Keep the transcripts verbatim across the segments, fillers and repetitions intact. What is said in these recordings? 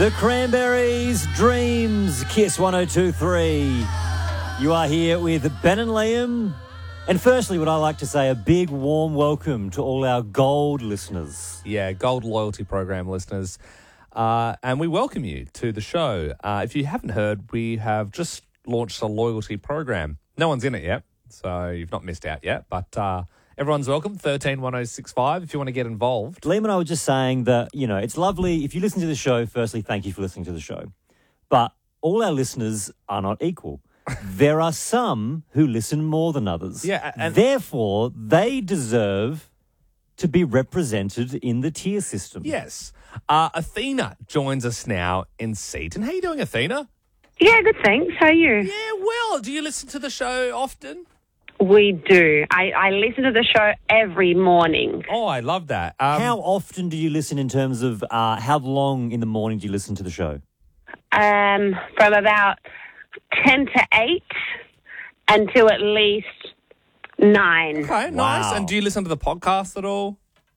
The Cranberries, Dreams, Kiss one oh two three. You are here with Ben and Liam. And firstly, would I like to say a big warm welcome to all our Gold listeners. Yeah, Gold Loyalty Program listeners. Uh, and we welcome you to the show. Uh, if you haven't heard, we have just launched a loyalty program. No one's in it yet, so you've not missed out yet. But uh, everyone's welcome, one three one oh six five, if you want to get involved. Liam and I were just saying that, you know, it's lovely. If you listen to the show, firstly, thank you for listening to the show. But all our listeners are not equal. There are some who listen more than others. Yeah, and therefore, they deserve to be represented in the tier system. Yes. Uh, Athena joins us now in Seaton. How are you doing, Athena? Yeah, good, thanks. How are you? Yeah, well, do you listen to the show often? We do. I, I listen to the show every morning. Oh, I love that. Um, How often do you listen in terms of uh, how long in the morning do you listen to the show? Um, from about ten to eight until at least nine. Okay, nice. Wow. And do you listen to the podcast at all?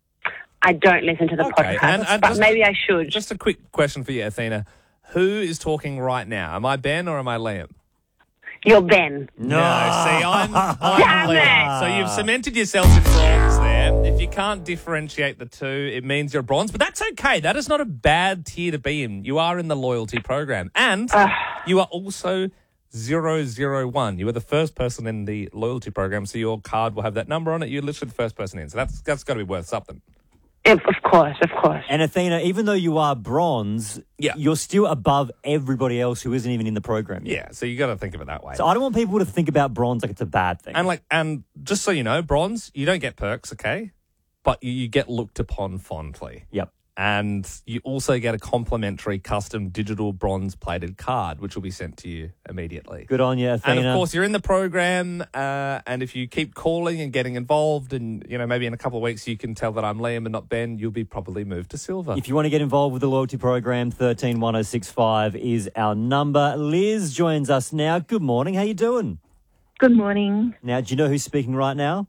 I don't listen to the Okay, podcast, and- and but just- maybe I should. Just a quick question for you, Athena. Who is talking right now? Am I Ben or am I Liam? You're Ben. No. see, I'm, I'm Damn Liam. it. So you've cemented yourself in bronze there. If you can't differentiate the two, it means you're bronze. But that's okay. That is not a bad tier to be in. You are in the loyalty program. And you are also zero zero one. You were the first person in the loyalty program, so your card will have that number on it. You're literally the first person in. So that's that's got to be worth something. Of of course, of course. And Athena, even though you are bronze, Yeah. you're still above everybody else who isn't even in the program yet. Yeah, so you got to think of it that way. So I don't want people to think about bronze like it's a bad thing. And like, and just so you know, bronze, you don't get perks, okay? But you, you get looked upon fondly. Yep. And you also get a complimentary custom digital bronze plated card, which will be sent to you immediately. Good on you, Athena. And of course, you're in the program, uh, and if you keep calling and getting involved, and you know maybe in a couple of weeks you can tell that I'm Liam and not Ben, you'll be probably moved to silver. If you want to get involved with the loyalty program, one three one oh six five is our number. Liz joins us now. Good morning. How you doing? Good morning, Now, do you know who's speaking right now?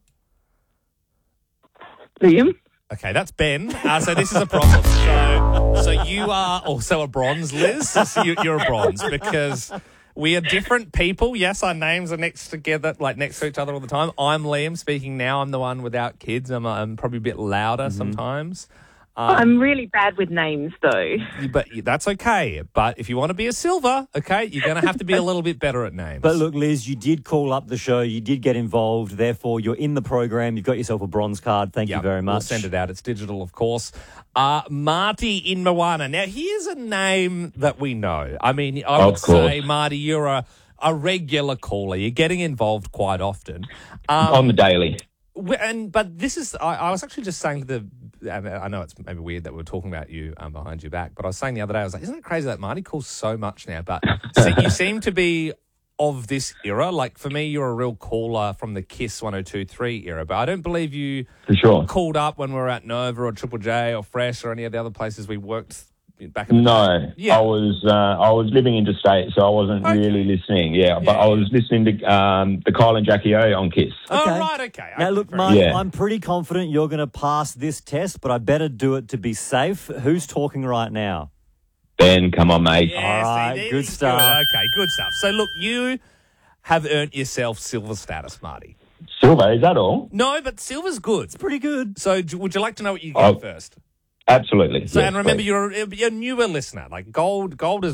Liam. Okay, that's Ben. Uh, so this is a problem. So, so you are also a bronze, Liz. So you, you're a bronze because we are different people. Yes, our names are next together, like next to each other all the time. I'm Liam speaking now. I'm the one without kids. I'm, I'm probably a bit louder sometimes. Um, I'm really bad with names, though. but that's okay. But if you want to be a silver, okay, you're going to have to be a little bit better at names. But look, Liz, you did call up the show. You did get involved. Therefore, you're in the program. You've got yourself a bronze card. Thank Yep, you very much. We'll send it out. It's digital, of course. Uh, Marty in Moana. Now, here's a name that we know. I mean, I Of would course. say, Marty, you're a, a regular caller. You're getting involved quite often. Um, on the daily. we- and But this is, I, I was actually just saying to the, and I know it's maybe weird that we're talking about you um, behind your back, but I was saying the other day, I was like, isn't it crazy that Marty calls so much now? But so you seem to be of this era. Like, for me, you're a real caller from the Kiss one oh two three era, but I don't believe you For sure. called up when we were at Nova or Triple J or Fresh or any of the other places we worked back in the No, day. Yeah. I was uh, I was living interstate, so I wasn't Okay. really listening. Yeah, but Yeah, I yeah. was listening to um, the Kyle and Jackie O on Kiss. Oh, Okay. right, okay. Now, Okay, look, fair Marty, Yeah. I'm pretty confident you're going to pass this test, but I better do it to be safe. Who's talking right now? Ben, come on, mate. Yeah, All see, right, there good you stuff. go. Okay, good stuff. So, look, you have earned yourself silver status, Marty. Silver, is that all? No, but silver's good. Pretty good. So, d- would you like to know what you get Oh, first? Absolutely. So, Yes, and remember, please. you're a, you're a newer listener. Like, gold, gold is